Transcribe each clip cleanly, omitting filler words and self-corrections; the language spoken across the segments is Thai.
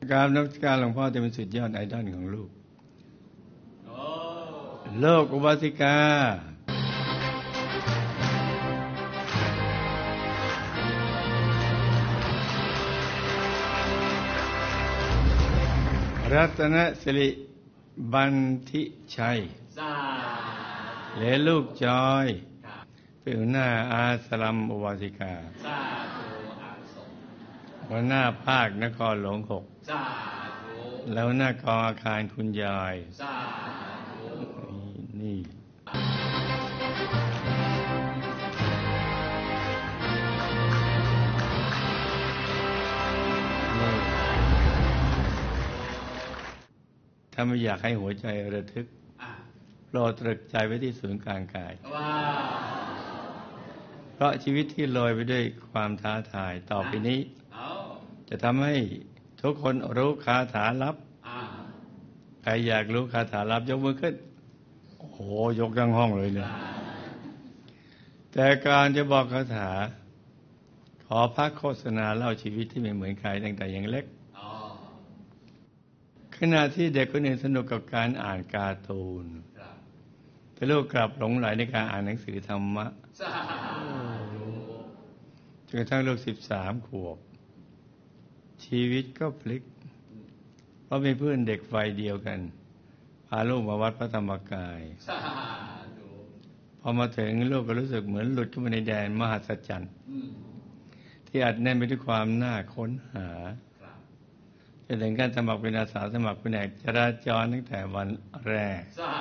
การนักการหลวงพ่อจะเป็นสุดยอดไอดอลของลูกโลกอุบาสิการัตนสิริบันทิชัยและลูกจอยเป็นหัวหน้าอาสลัมอุบาสิกาหัวหน้าภาคนครหลวง6แล้วหน้ากองอาคารคุณยายนี่ถ้าไม่อยากให้หัวใจระทึกโปรดตรึกใจไว้ที่ศูนย์กลางกายเพราะชีวิตที่โรยไปด้วยความท้าทายต่อไปนี้จะทำให้ทุกคนรู้คาถาลับใครอยากรู้คาถาลับยกมือขึ้นโอ้โหยกทั้งห้องเลยเนี่ยแต่การจะบอกคาถาขอพักโฆษณาเล่าชีวิตที่ไม่เหมือนใครตั้งแต่ยังเล็กขณะที่เด็กคนหนึ่งสนุกกับการอ่านการ์ตูนแต่ลูกกลับหลงไหลในการอ่านหนังสือธรรมะจนกระทั่งลูก13 ขวบชีวิตก็พลิกเพราะมีเพื่อนเด็กวัยเดียวกันพาลูกมาวัดพระธรรมกายพอมาถึงลูกก็รู้สึกเหมือนหลุดเข้ามาในแดนมหัศจรรย์ที่อัดแน่นไปด้วยความน่าค้นหาจะถึงการสมัครเป็นอาสาสมัครแผนกจราจรตั้งแต่วันแรก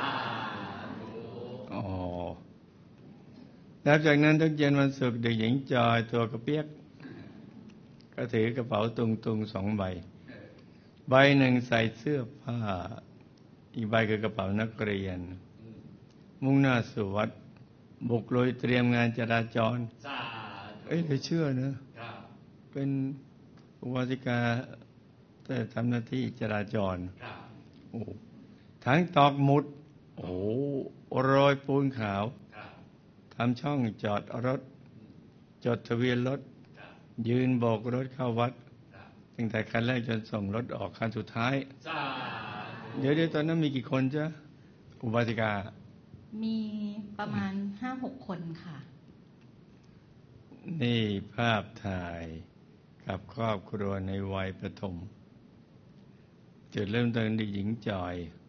นับจากนั้นทุกเย็นวันศุกร์เด็กหญิงจอยตัวกระเปียกก็ถือกระเป๋าตุง2 ใบใบหนึ่งใส่เสื้อผ้าอีกใบคือกระเป๋านักเรียนมุ่งหน้าสู่วัดบุกลุยเตรียมงานจราจรเลยเชื่อนะเป็นอุบาสิกาแต่ทำหน้าที่จราจรทั้งตอกหมุดโรยปูนขาวทำช่องจอดรถจดทะเบียนรถยืนโบกรถเข้าวัดตั้งแต่คันแรกจนส่งรถออกคันสุดท้ายเดี๋ยวตอนนั้นมีกี่คนจ๊ะอุบาสิกามีประมาณ 5-6 คนค่ะนี่ภาพถ่ายกับครอบครัวในวัยประถมจุดเริ่มต้นเด็กหญิงจอย